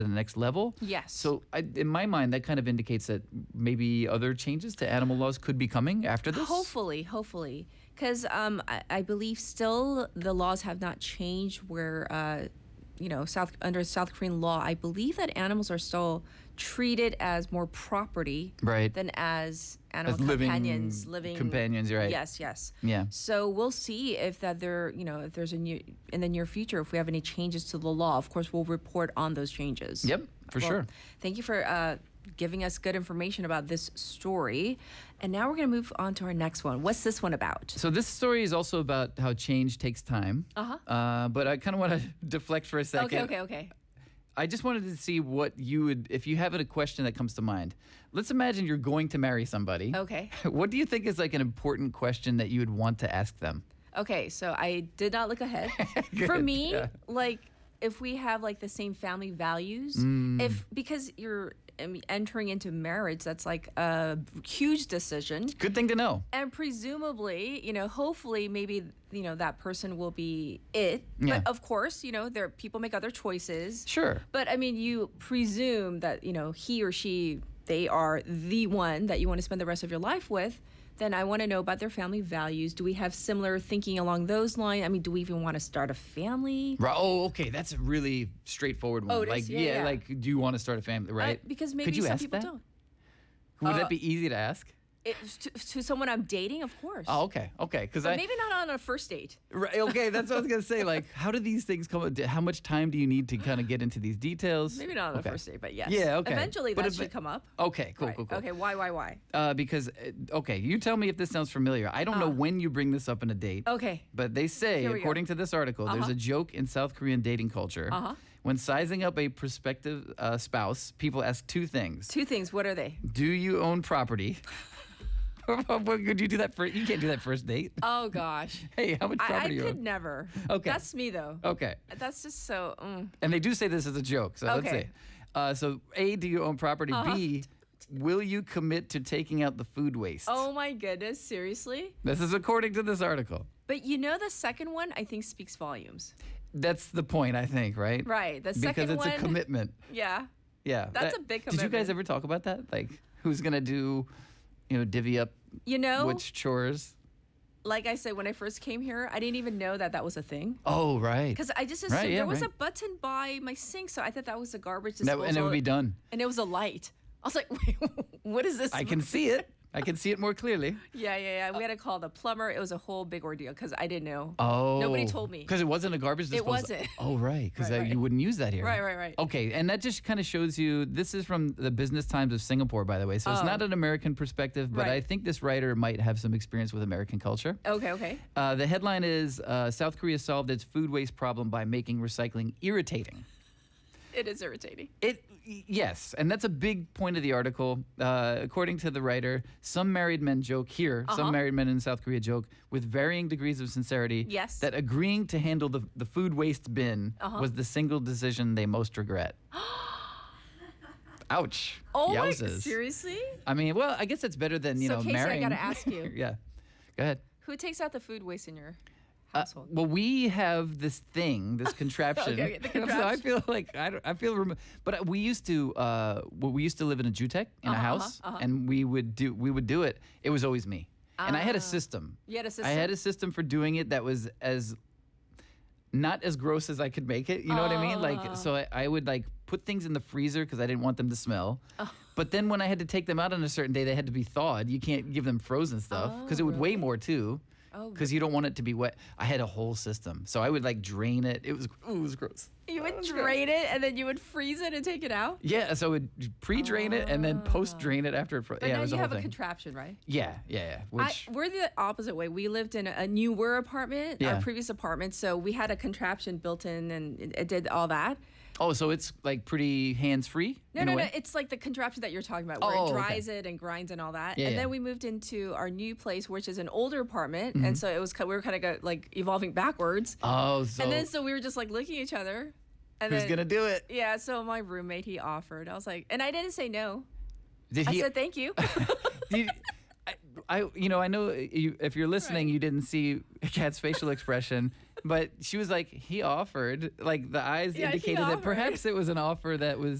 the next level. Yes. So in my mind, that kind of indicates that maybe other changes to animal laws could be coming after this. Hopefully. Because I believe still the laws have not changed where, under South Korean law, I believe that animals are still treated as more property Right. than as animal As companions. living companions, you're right. Yes. Yeah. So we'll see if there's in the near future, if we have any changes to the law. Of course, we'll report on those changes. Yep, for sure. Thank you for giving us good information about this story. And now we're going to move on to our next one. What's this one about? So this story is also about how change takes time. But I kind of want to deflect for a second. Okay. I just wanted to see what you would, if you have a question that comes to mind. Let's imagine you're going to marry somebody. Okay. What do you think is like an important question that you would want to ask them? Okay, so I did not look ahead. For me, like if we have like the same family values, because you're entering into marriage, that's like a huge decision. Good thing to know. And presumably, hopefully maybe, that person will be it. Yeah. But of course, people make other choices. Sure. But I mean, you presume that, he or she, they are the one that you want to spend the rest of your life with. Then I want to know about their family values. Do we have similar thinking along those lines? I mean, do we even want to start a family? Right. Oh, okay. That's a really straightforward one. Oh, it is? Yeah. Like, do you want to start a family? Right. Because Could maybe you some ask people that? don't. Would that be easy to ask? To someone I'm dating, of course. Oh, okay. Because But maybe not on a first date. Right. Okay. That's what I was gonna say. Like, how do these things come? How much time do you need to kind of get into these details? Maybe not on the first date, but yes. Yeah. Okay. Eventually, But that if should it- come up. Okay. Cool. Right. Cool. Okay. Why? Because you tell me if this sounds familiar. I don't know when you bring this up in a date. Okay. But they say, Here we go. according to this article, there's a joke in South Korean dating culture. When sizing up a prospective spouse, people ask two things: Two things. What are they? Do you own property? Could you do that first? You can't do that first date. Oh gosh. Hey, how much I property you could own? never. Okay. That's me though. Okay. That's just so. And they do say this as a joke. So let's Okay. see. So A, do you own property? B, will you commit to taking out the food waste? Oh my goodness. Seriously? This is according to this article. But the second one I think speaks volumes. That's the point, I think, right? Right. The Because second it's one. a commitment. Yeah. Yeah. That's a big Did you guys commitment. ever talk about that? Like, who's going to do, divvy up which chores? Like I said, when I first came here, I didn't even know that was a thing. Oh, right. Because I just assumed there was a button by my sink, so I thought that was a garbage disposal. And it would be done. And it was a light. I was like, wait, what is this? I can see it. I can see it more clearly. Yeah. We had to call the plumber. It was a whole big ordeal because I didn't know. Oh. Nobody told me. Because it wasn't a garbage disposal. It wasn't. Oh, right. Because Right. you wouldn't use that here. Right. Okay. And that just kind of shows you, this is from the Business Times of Singapore, by the way. So it's not an American perspective, but Right. I think this writer might have some experience with American culture. Okay. The headline is South Korea solved its food waste problem by making recycling irritating. It is irritating. Yes, and that's a big point of the article. According to the writer, some married men joke here, some married men in South Korea joke with varying degrees of sincerity Yes. that agreeing to handle the food waste bin was the single decision they most regret. Ouch. Oh Yowzers. seriously? I mean, well, I guess it's better than, So, Casey, I marrying. gotta ask you. Yeah. Go ahead. Who takes out the food waste in your household? Well, we have this thing, this contraption. Okay, the So I contraption. feel like I feel but we used to live in a Jutec in a house, and we would do it. It was always me, and I had a system. You had a system? I had a system for doing it that was not as gross as I could make it. You know what I mean? Like, so I would like put things in the freezer because I didn't want them to smell. But then when I had to take them out on a certain day, they had to be thawed. You can't give them frozen stuff because it would weigh more too. Because you don't want it to be wet. I had a whole system, so I would like drain it. It was gross. You would drain it and then you would freeze it and take it out? Yeah, so I would pre-drain it and then post-drain it after it. But Yeah, now it was you a whole have a thing. contraption, right? Yeah. Which We're the opposite way. We lived in a newer apartment, Yeah. our previous apartment, so we had a contraption built in and it did all that. so it's like pretty hands-free. No. It's like the contraption that you're talking about, where Oh, it okay. dries it and grinds and all that. Yeah, and yeah. then we moved into our new place, which is an older apartment, Mm-hmm. and so we were kind of like evolving backwards. Oh, so And then so we were just like looking at each other. And who's then, gonna do it? Yeah, so my roommate, he offered. I was like, and I didn't say no. Did I he? said thank you. I know if you're listening, you didn't see Kat's facial expression. But she was like, he offered. Like the eyes Yeah, he indicated that offered. perhaps it was an offer that was